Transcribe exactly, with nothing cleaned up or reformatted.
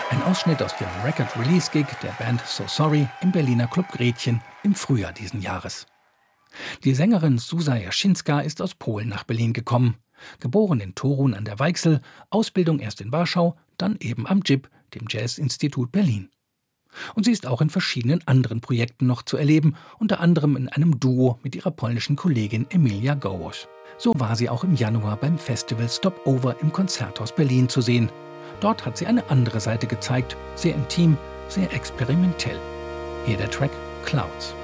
Ein Ausschnitt aus dem Record-Release-Gig der Band So Sorry im Berliner Club Gretchen im Frühjahr diesen Jahres. Die Sängerin Zuzia Jasinska ist aus Polen nach Berlin gekommen. Geboren in Torun an der Weichsel, Ausbildung erst in Warschau, dann eben am J I B, dem Jazz-Institut Berlin. Und sie ist auch in verschiedenen anderen Projekten noch zu erleben, unter anderem in einem Duo mit ihrer polnischen Kollegin Emilia Gołoś. So war sie auch im Januar beim Festival Stopover im Konzerthaus Berlin zu sehen. Dort hat sie eine andere Seite gezeigt, sehr intim, sehr experimentell. Hier der Track Clouds.